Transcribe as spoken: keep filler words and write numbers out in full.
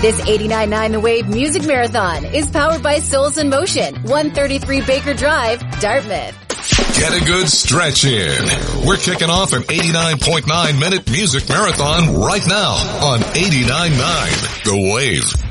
This eighty-nine point nine The Wave Music Marathon is powered by Souls in Motion, one thirty-three Baker Drive, Dartmouth. Get a good stretch in. We're kicking off an eighty-nine point nine minute music marathon right now on eighty-nine point nine The Wave.